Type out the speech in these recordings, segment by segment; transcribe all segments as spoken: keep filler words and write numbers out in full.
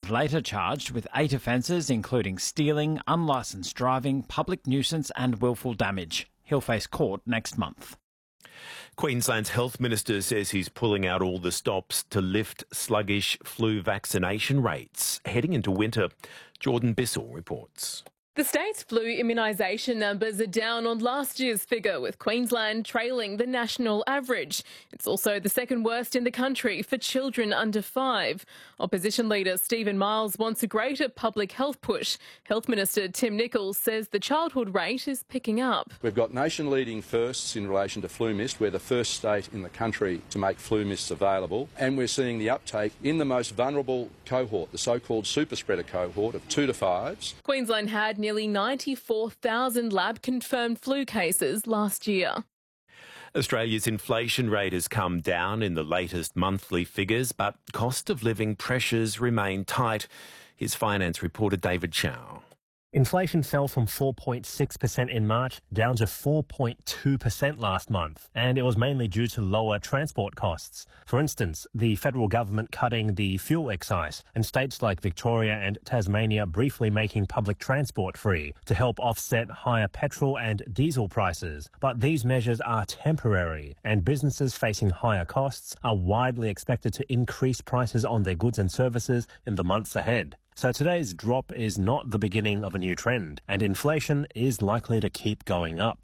month later charged with eight offences, including stealing, unlicensed driving, public nuisance and willful damage. He'll face court next month. Queensland's health minister says he's pulling out all the stops to lift sluggish flu vaccination rates heading into winter. Jordan Bissell reports. The state's flu immunisation numbers are down on last year's figure, with Queensland trailing the national average. It's also the second worst in the country for children under five. Opposition leader Stephen Miles wants a greater public health push. Health Minister Tim Nicholls says the childhood rate is picking up. We've got nation-leading firsts in relation to flu mist. We're the first state in the country to make flu mists available, and we're seeing the uptake in the most vulnerable cohort, the so-called super spreader cohort of two to fives. Queensland had nearly ninety-four thousand lab-confirmed flu cases last year. Australia's inflation rate has come down in the latest monthly figures, but cost of living pressures remain tight. Here's finance reporter David Chow. Inflation fell from four point six percent in March down to four point two percent last month, and it was mainly due to lower transport costs. For instance, the federal government cutting the fuel excise and states like Victoria and Tasmania briefly making public transport free to help offset higher petrol and diesel prices. But these measures are temporary, and businesses facing higher costs are widely expected to increase prices on their goods and services in the months ahead. So today's drop is not the beginning of a new trend, and inflation is likely to keep going up.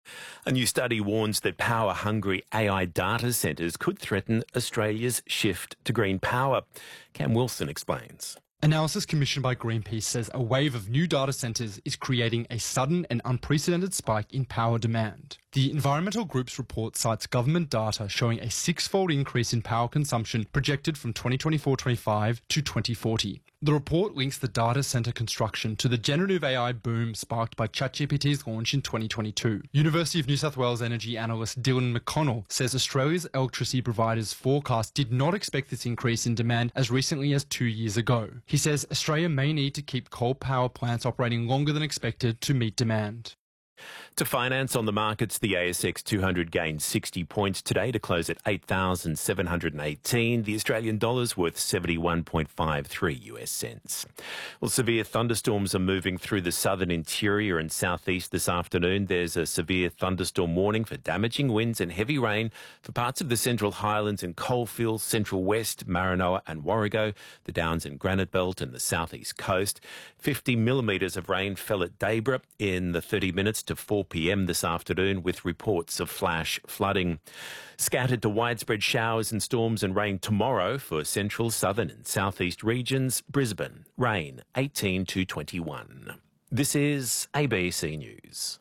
A new study warns that power-hungry A I data centres could threaten Australia's shift to green power. Cam Wilson explains. Analysis commissioned by Greenpeace says a wave of new data centres is creating a sudden and unprecedented spike in power demand. The environmental group's report cites government data showing a six-fold increase in power consumption projected from twenty twenty-four twenty-five to twenty forty. The report links the data centre construction to the generative A I boom sparked by ChatGPT's launch in twenty twenty-two. University of New South Wales energy analyst Dylan McConnell says Australia's electricity providers' forecast did not expect this increase in demand as recently as two years ago. He says Australia may need to keep coal power plants operating longer than expected to meet demand. To finance on the markets, the A S X two hundred gained sixty points today to close at eight thousand seven hundred eighteen. The Australian dollar's worth seventy-one point five three US cents. Well, severe thunderstorms are moving through the southern interior and southeast this afternoon. There's a severe thunderstorm warning for damaging winds and heavy rain for parts of the Central Highlands and Coalfields, Central West, Maranoa and Warrego, the Downs and Granite Belt and the southeast coast. fifty millimetres of rain fell at Dayborough in the thirty minutes to four p.m. this afternoon, with reports of flash flooding. Scattered to widespread showers and storms and rain tomorrow for central, southern and southeast regions. Brisbane, rain eighteen to twenty-one. This is A B C News.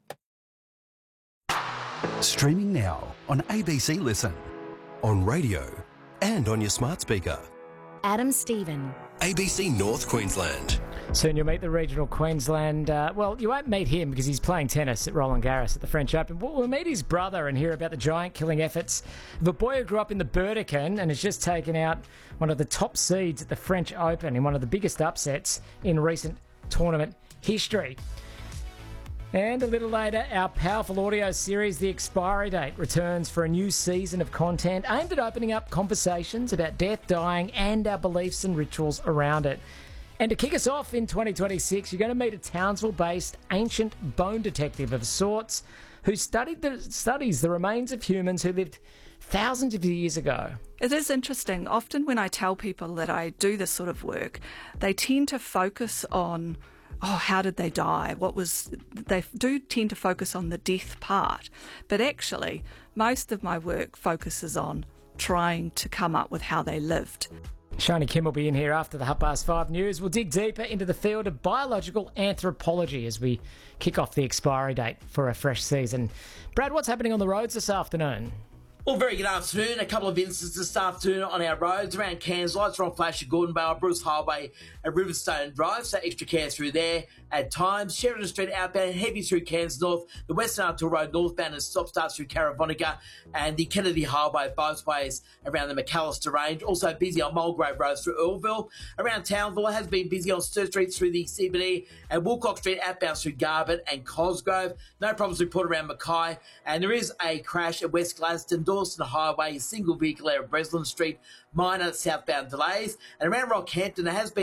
Streaming now on A B C Listen, on radio and on your smart speaker. Adam Stephen. A B C North Queensland. Soon you'll meet the regional Queensland... Uh, well, you won't meet him because he's playing tennis at Roland Garros at the French Open. But we'll meet his brother and hear about the giant-killing efforts of a boy who grew up in the Burdekin and has just taken out one of the top seeds at the French Open in one of the biggest upsets in recent tournament history. And a little later, our powerful audio series, The Expiry Date, returns for a new season of content aimed at opening up conversations about death, dying, and our beliefs and rituals around it. And to kick us off in twenty twenty-six, you're going to meet a Townsville-based ancient bone detective of sorts who studied the, studies the remains of humans who lived thousands of years ago. It is interesting. Often when I tell people that I do this sort of work, they tend to focus on, oh, how did they die? What was... They do tend to focus on the death part. But actually, most of my work focuses on trying to come up with how they lived. Shani Kim will be in here after the half past five news. We'll dig deeper into the field of biological anthropology as we kick off the expiry date for a fresh season. Brad, what's happening on the roads this afternoon? Well, very good afternoon. A couple of incidents this afternoon on our roads around Cairns Lights, Ron Flasher, Gordonvale, Bruce Highway and Riverstone Drive, so extra care through there at times. Sheridan Street outbound, heavy through Cairns North, the Western Arthur Road northbound and stop starts through Caravonica, and the Kennedy Highway both ways around the McAllister Range. Also busy on Mulgrave Road through Earlville. Around Townsville, it has been busy on Sturt Street through the C B D and Woolcock Street outbound through Garbutt and Cosgrove. No problems reported around Mackay, and there is a crash at West Gladstone, Dawson Highway, single vehicle out of Breslin Street, minor southbound delays, and around Rockhampton there has been